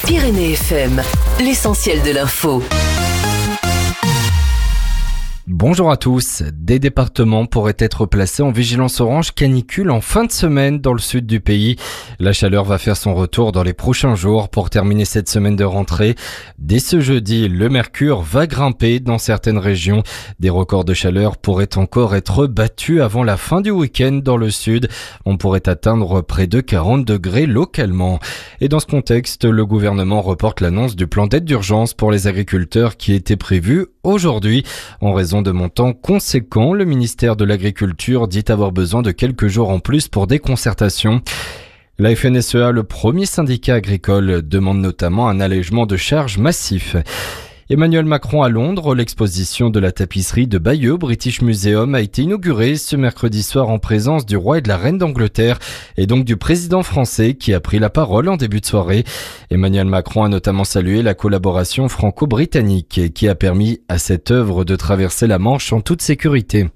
Pyrénées FM, l'essentiel de l'info. Bonjour à tous. Des départements pourraient être placés en vigilance orange canicule en fin de semaine dans le sud du pays. La chaleur va faire son retour dans les prochains jours pour terminer cette semaine de rentrée. Dès ce jeudi, le mercure va grimper dans certaines régions. Des records de chaleur pourraient encore être battus avant la fin du week-end dans le sud. On pourrait atteindre près de 40 degrés localement. Et dans ce contexte, le gouvernement reporte l'annonce du plan d'aide d'urgence pour les agriculteurs qui était prévu aujourd'hui. En raison de montants conséquents, le ministère de l'Agriculture dit avoir besoin de quelques jours en plus pour des concertations. La FNSEA, le premier syndicat agricole, demande notamment un allègement de charges massif. Emmanuel Macron à Londres, l'exposition de la tapisserie de Bayeux British Museum a été inaugurée ce mercredi soir en présence du roi et de la reine d'Angleterre et donc du président français qui a pris la parole en début de soirée. Emmanuel Macron a notamment salué la collaboration franco-britannique qui a permis à cette œuvre de traverser la Manche en toute sécurité.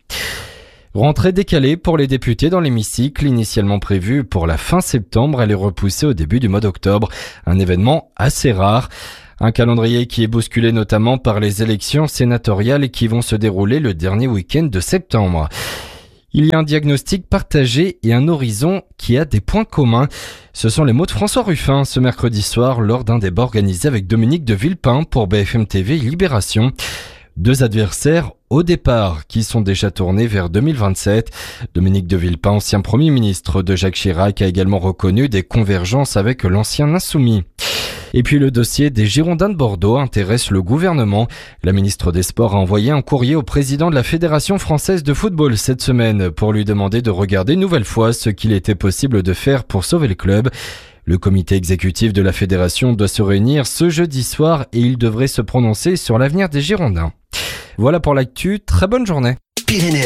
Rentrée décalée pour les députés dans l'hémicycle, initialement prévue pour la fin septembre, elle est repoussée au début du mois d'octobre. Un événement assez rare. Un calendrier qui est bousculé notamment par les élections sénatoriales qui vont se dérouler le dernier week-end de septembre. Il y a un diagnostic partagé et un horizon qui a des points communs. Ce sont les mots de François Ruffin ce mercredi soir lors d'un débat organisé avec Dominique de Villepin pour BFM TV et Libération. Deux adversaires au départ qui sont déjà tournés vers 2027. Dominique de Villepin, ancien Premier ministre de Jacques Chirac, a également reconnu des convergences avec l'ancien insoumis. Et puis le dossier des Girondins de Bordeaux intéresse le gouvernement. La ministre des Sports a envoyé un courrier au président de la Fédération française de football cette semaine pour lui demander de regarder une nouvelle fois ce qu'il était possible de faire pour sauver le club. Le comité exécutif de la fédération doit se réunir ce jeudi soir et il devrait se prononcer sur l'avenir des Girondins. Voilà pour l'actu, très bonne journée. Pyrénées